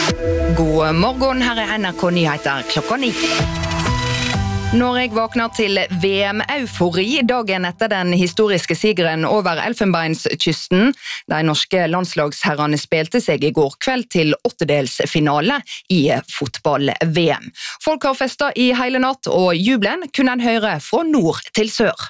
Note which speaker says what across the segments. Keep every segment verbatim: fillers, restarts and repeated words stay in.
Speaker 1: God morgen, her er N R K Nyheter klokka ni. Norge våkner til V M-eufori dagen etter den historiske sigeren over Elfenbenskysten. De norske landslagsherrene spilte seg i går kveld til åttedelsfinale i fotball-V M. Folk har festet i hele natt, og jubelen kunne en høre fra nord til sør.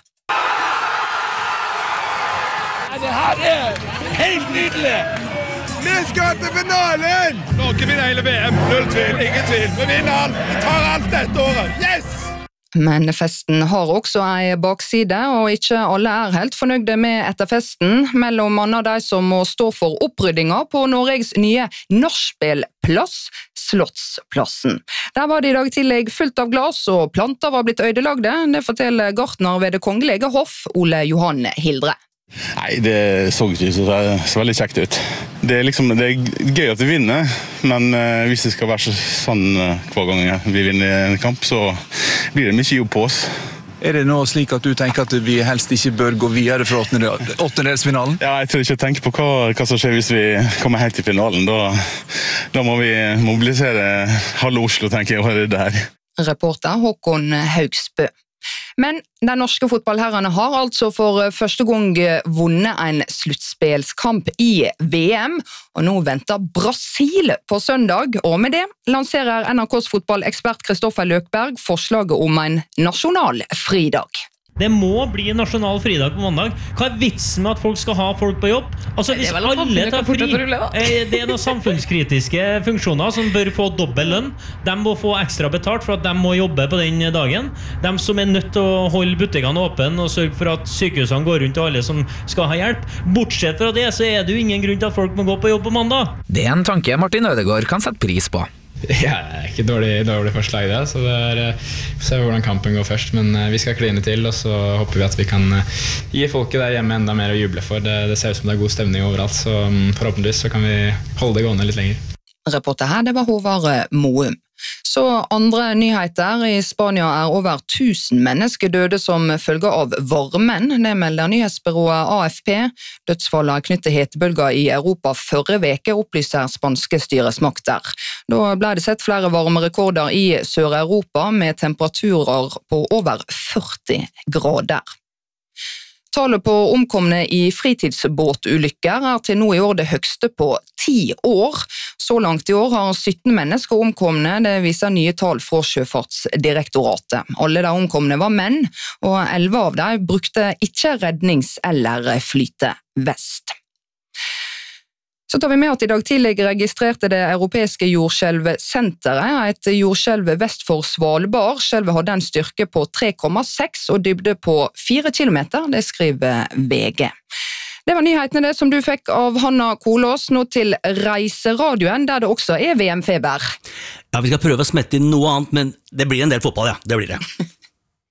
Speaker 2: Det her er helt nydelig!
Speaker 3: Vi skal til finalen!
Speaker 2: Norge vinner hele V M, null tvil, ingen tvil. Vi vinner alt, vi tar alt dette året, yes!
Speaker 1: Men festen har også en bakside, og ikke alle er helt fornøyde med etter festen. Mellom annet de som må stå for oppryddinger på Norges nye nachspielplass, Slottsplassen. Der var det i dag tidlig fullt av glas, og planter var blitt ødelagde. Det forteller gartner ved det kongelige hoff, Ole Johan Hildre.
Speaker 4: Nei, det så ikke så, så veldig kjekt ut. Det er, liksom, det er gøy at vi vinner, men uh, hvis det skal være så, sånn uh, hver gang vi vinner en kamp, så blir det mye jobb på oss.
Speaker 3: Er det nå slik at du tenker at vi helst ikke bør gå videre fra åttendelsfinalen?
Speaker 4: Ja, jeg tror ikke tenke på hva, hva som skjer hvis vi kommer helt til finalen. Da, da må vi mobilisere halve Oslo, tenker jeg, og redde her.
Speaker 1: Reporter Håkon Haugsbø. Men de norske fotballherrene har altså for første gang vunnet en sluttspelskamp i V M, og nå venter Brasil på søndag, og med det lanserer N R K's fotballekspert Kristoffer Løkberg forslaget om en nasjonal fridag.
Speaker 5: Det må bli nasjonal fridag på mandag. Hva er vitsen med at folk skal ha folk på jobb? Altså, hvis alle tar fri, det er noen samfunnskritiske funksjoner som bør få dobbel lønn. De må få ekstra betalt for at de må jobbe på den dagen. De som er nødt til å holde butikkene åpne og sørge for at sykehusene går rundt og alle som skal ha hjelp. Bortsett fra det, så er det jo ingen grunn til at folk må gå på jobb på mandag.
Speaker 6: Det er en tanke Martin Ødegaard kan sette pris på.
Speaker 7: Ja, det er ikke dårlig, dårlig forslag det, så det er, vi får se hvordan kampen går først, men vi skal kline til, og så håper vi at vi kan gi folket der hjemme enda mer å juble for. Det, det ser ut som det er god stemning overalt, så forhåpentligvis så kan vi holde det gående litt lenger.
Speaker 1: Reporter her, det var Håvard Moum. Så andre nyheter. I Spania er over tusen mennesker døde som følge av varmen. Det melder nyhetsbyrået A F P. Dødsfallet knyttet hetebølger i Europa forrige veke, opplyser spanske styresmakter. Da ble det sett flere varmerekorder i Sør-Europa med temperaturer på over førti grader. Tallet på omkomne i fritidsbåtulykker er til nå i år det høgste på ti år. Så langt i år har sytten mennesker omkomne, det viser nye tall fra Sjøfartsdirektoratet. Alle de omkomne var menn, og elleve av dem brukte ikke rednings- eller flytevest. Så tar vi med at i dag tidlig registrerte det europeiske jordskjelvsenteret et jordskjelv vest for Svalbard. Skjelvet hadde en styrke på tre komma seks og dybde på fire kilometer, det skriver V G. Det var nyhetene det som du fikk av Hanna Kolås, nå til Reiseradioen, der det også er V M-feber.
Speaker 8: Ja, vi skal prøve å smette inn noe annet, men det blir en del fotball, ja, det blir det.